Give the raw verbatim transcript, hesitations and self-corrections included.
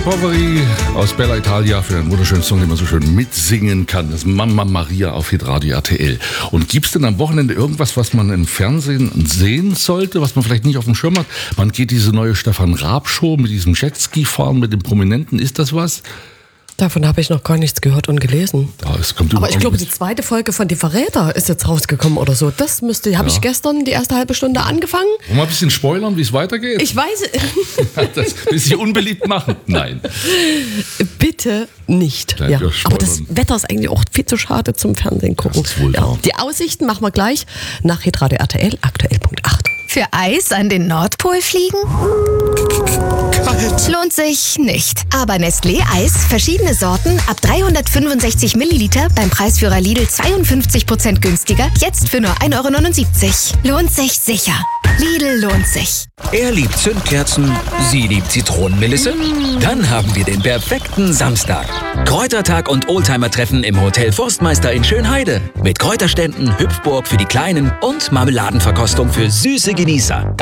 Poveri aus Bella Italia für einen wunderschönen Song, den man so schön mitsingen kann. Das Mamma Maria auf Hitradio R T L. Und gibt's denn am Wochenende irgendwas, was man im Fernsehen sehen sollte, was man vielleicht nicht auf dem Schirm hat? Man geht diese neue Stefan Raab-Show mit diesem Jetski-Fahren mit dem Prominenten. Ist das was? Davon habe ich noch gar nichts gehört und gelesen. Ja, es kommt Aber ich glaube, die zweite Folge von Die Verräter ist jetzt rausgekommen oder so. Das müsste, habe Ja. ich gestern die erste halbe Stunde angefangen. Wollen wir mal ein bisschen spoilern, wie es weitergeht? Ich weiß, das will sich unbeliebt machen. Nein. bitte nicht. Nein, Ja. wir Aber das spoilern. Wetter ist eigentlich auch viel zu schade zum Fernsehen gucken. Das ist wohl ja. wahr. Die Aussichten machen wir gleich nach Hitradio R T L, aktuell Punkt acht. Für Eis an den Nordpol fliegen? Kalt. Lohnt sich nicht. Aber Nestlé Eis, verschiedene Sorten, ab dreihundertfünfundsechzig Milliliter, beim Preisführer Lidl zweiundfünfzig Prozent günstiger, jetzt für nur ein Euro neunundsiebzig. Lohnt sich sicher. Lidl lohnt sich. Er liebt Zündkerzen, sie liebt Zitronenmelisse. Dann haben wir den perfekten Samstag. Kräutertag und Oldtimer-Treffen im Hotel Forstmeister in Schönheide. Mit Kräuterständen, Hüpfburg für die Kleinen und Marmeladenverkostung für süße Genießer.